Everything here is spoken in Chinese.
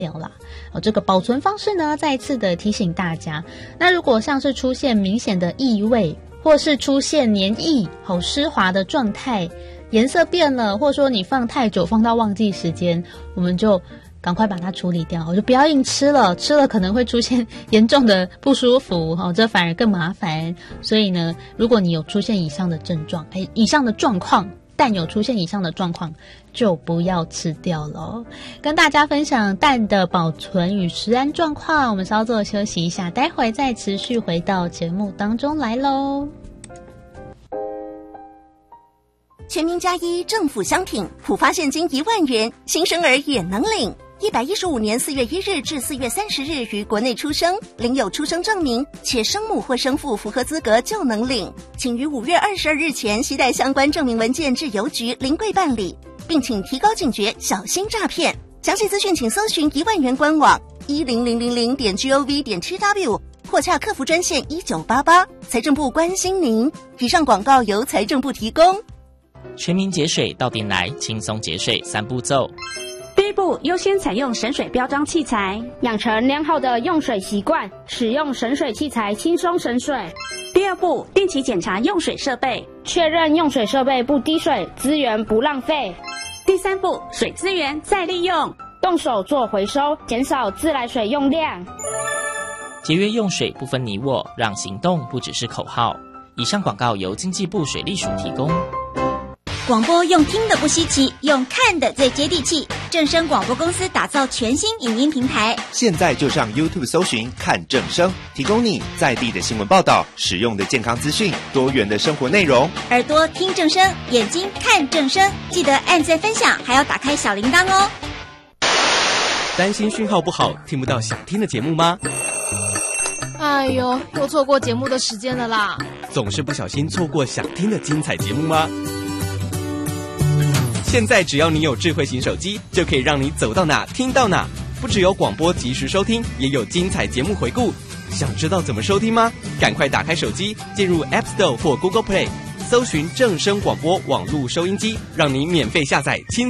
掉啦。这个保存方式呢，再一次的提醒大家，那如果像是出现明显的异味，或是出现黏液、湿滑的状态，颜色变了，或者说你放太久，放到忘记时间，我们就赶快把它处理掉，就不要硬吃了，吃了可能会出现严重的不舒服，这反而更麻烦。所以呢，如果你有出现以上的症状，以上的状况，蛋有出现以上的状况，就不要吃掉了。跟大家分享蛋的保存与食安状况，我们稍作休息一下，待会再持续回到节目当中来咯。 全民+1政府商品普发现金1万元，新生儿也能领。115年4月1日至4月30日于国内出生，领有出生证明，且生母或生父符合资格就能领。请于5月22日前携带相关证明文件至邮局临柜办理，并请提高警觉，小心诈骗。详细资讯请搜寻1万元官网10000.gov.tw 或洽客服专线1988。财政部关心您。以上广告由财政部提供。 全民节水到店来，轻松节水3步骤。 第一步，优先采用省水标章器材， 养成良好的用水习惯，使用省水器材轻松省水。 第二步，定期检查用水设备， 确认用水设备不滴水，资源不浪费。 第三步，水资源再利用， 动手做回收，减少自来水用量。 节约用水不分你我，让行动不只是口号。以上广告由经济部水利署提供。 广播用听的不稀奇，用看的最接地气。正声广播公司打造全新影音平台， 现在就上 YouTube 搜寻看正声，提供你在地的新闻报道、实用的健康资讯、多元的生活内容。 耳朵听正声，眼睛看正声，记得按赞分享，还要打开小铃铛哦。 担心讯号不好，听不到想听的节目吗？ 哎呦，又错过节目的时间了啦！ 总是不小心错过想听的精彩节目吗？现在只要你有智慧型手机，就可以让你走到哪听到哪。不只有广播及时收听，也有精彩节目回顾。想知道怎么收听吗？赶快打开手机，进入 App Store 或 Google Play，搜寻正声广播网络收音机，让你免费下载轻